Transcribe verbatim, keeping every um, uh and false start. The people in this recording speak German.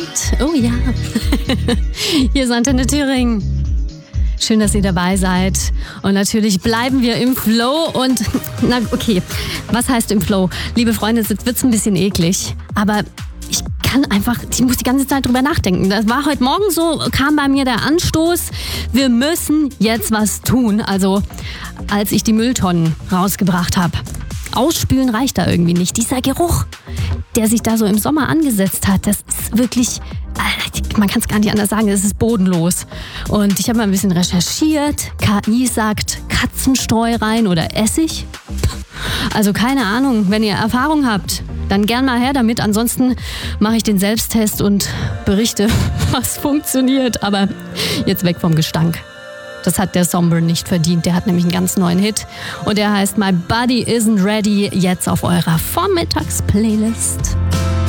Oh ja. Hier ist Antenne Thüringen. Schön, dass ihr dabei seid. Und natürlich bleiben wir im Flow. Und, na okay, was heißt im Flow? Liebe Freunde, es wird ein bisschen eklig. Aber ich kann einfach, ich muss die ganze Zeit drüber nachdenken. Das war heute Morgen so, kam bei mir der Anstoß, wir müssen jetzt was tun. Also, als ich die Mülltonnen rausgebracht habe. Ausspülen reicht da irgendwie nicht. Dieser Geruch, der sich da so im Sommer angesetzt hat, das ist wirklich, man kann es gar nicht anders sagen, das ist bodenlos. Und ich habe mal ein bisschen recherchiert. K I sagt Katzenstreu rein oder Essig. Also keine Ahnung, wenn ihr Erfahrung habt, dann gern mal her damit. Ansonsten mache ich den Selbsttest und berichte, was funktioniert. Aber jetzt weg vom Gestank. Das hat der Somber nicht verdient. Der hat nämlich einen ganz neuen Hit. Und der heißt My Body Isn't Ready, jetzt auf eurer Vormittags-Playlist.